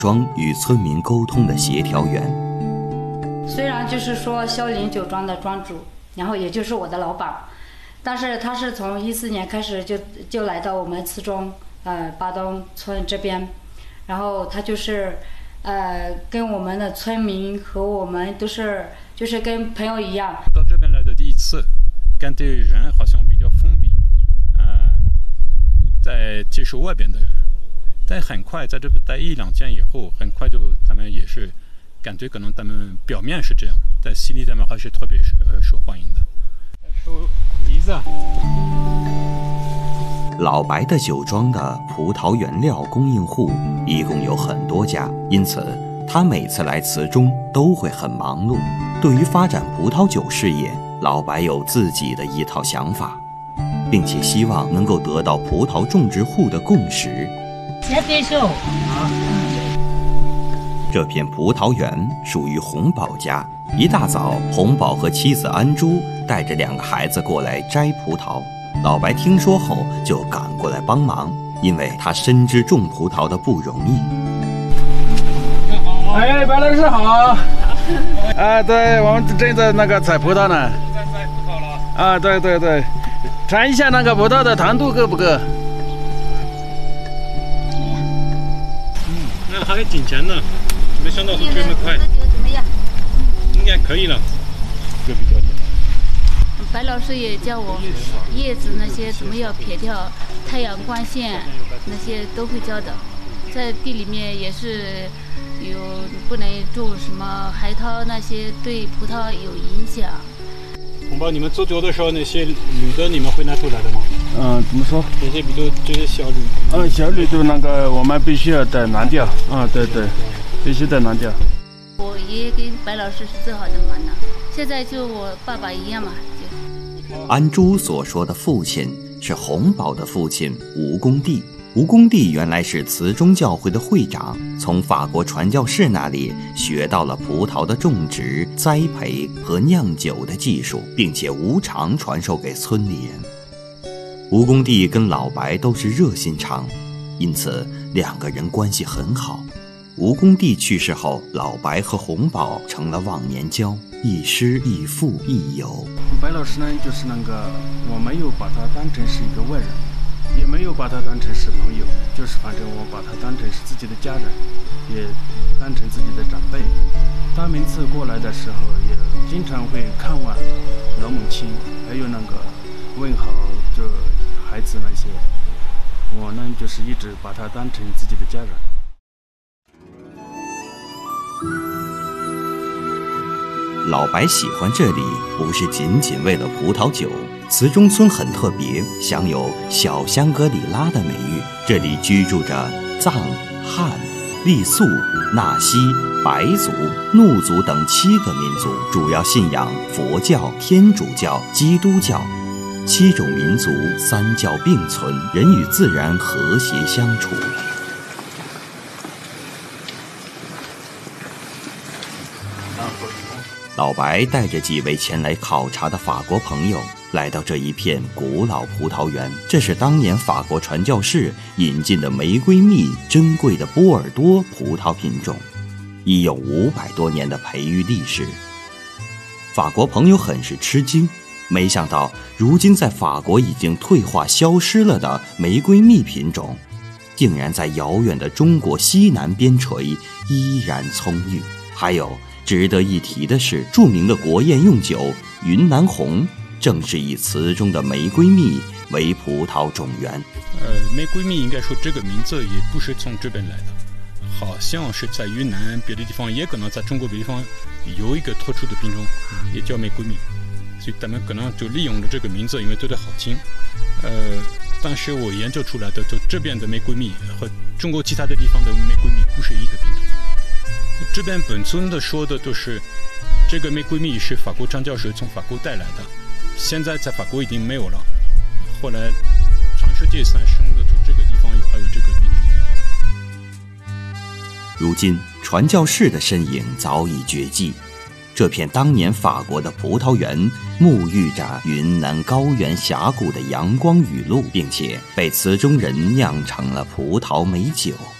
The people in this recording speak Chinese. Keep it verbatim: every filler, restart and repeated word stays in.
庄与村民沟通的协调员。 虽然就是说萧林酒庄的庄主，然后也就是我的老板，但是他是从一四年开始就就来到我们慈中呃巴东村这边，然后他就是呃跟我们的村民和我们都是就是跟朋友一样。 到这边来的第一次，感觉人好像比较封闭，呃，不再接受外边的人。但很快在这边待一两天以后，很快就他们也是感觉可能他们表面是这样，但心里他们还是特别呃受欢迎的。收梨子。 老白的酒庄的葡萄原料供应户一共有很多家，因此他每次来慈中都会很忙碌。对于发展葡萄酒事业，老白有自己的一套想法，并且希望能够得到葡萄种植户的共识。 先对手啊！ 这片葡萄园属于洪宝家。一大早，洪宝和妻子安珠带着两个孩子过来摘葡萄。老白听说后就赶过来帮忙，因为他深知种葡萄的不容易。 哎，白老师好！啊，对，我们正在那个采葡萄呢。在摘葡萄了。啊，对对对，尝一下那个葡萄的糖度够不够？ 那还挺甜的，没想到会这么快。应该可以了。这比较甜。 白老师也教我叶子那些怎么样撇掉，太阳光线那些都会教的。在地里面也是有不能种什么海涛，那些对葡萄有影响。 洪宝，你们做酒的时候那些铝的你们会拿出来的吗？ 嗯，怎么说？ 那些比如这些小铝。 嗯，小铝的那个我们必须要得拿掉。啊，对对，必须得拿掉。 我爷爷跟白老师是最好的嘛呢，现在就我爸爸一样嘛。就安珠所说的父亲是洪宝的父亲吴公弟。吴公弟原来是慈中教会的会长，从法国传教士那里学到了葡萄的种植、栽培和酿酒的技术，并且无偿传授给村里人。吴公弟跟老白都是热心肠，因此两个人关系很好。吴公弟去世后，老白和洪宝成了忘年交，亦师亦父亦友。 白老师呢，就是那个我没有把他当成是一个外人，也没有把他当成是朋友，就是反正我把他当成是自己的家人，也当成自己的长辈。他每次过来的时候，也经常会看望老母亲，还有那个问好就孩子那些。我呢，就是一直把他当成自己的家人。 老白喜欢这里，不是仅仅为了葡萄酒。慈中村很特别，享有小香格里拉的美誉。这里居住着藏、汉、傈僳、纳西、白族、怒族等七个民族，主要信仰佛教、天主教、基督教。七种民族三教并存，人与自然和谐相处。老白带着几位前来考察的法国朋友来到这一片古老葡萄园，这是当年法国传教士引进的玫瑰蜜珍贵的波尔多葡萄品种，已有五百多年的培育历史。法国朋友很是吃惊，没想到如今在法国已经退化消失了的玫瑰蜜品种，竟然在遥远的中国西南边陲依然葱郁。还有值得一提的是，著名的国宴用酒云南红正是以词中的玫瑰蜜为葡萄种源。 呃，玫瑰蜜应该说这个名字也不是从这边来的，好像是在云南别的地方，也可能在中国别的地方有一个特殊的品种，也叫玫瑰蜜，所以他们可能就利用了这个名字，因为觉得好听。呃，但是我研究出来的，就这边的玫瑰蜜和中国其他的地方的玫瑰蜜不是一个品种。这边本村的说的都是，这个玫瑰蜜是法国传教士从法国带来的，现在在法国已经没有了。后来全世界三省的就这个地方有还有这个品种。 如今传教士的身影早已绝迹，这片当年法国的葡萄园沐浴着云南高原峡谷的阳光雨露，并且被词中人酿成了葡萄美酒。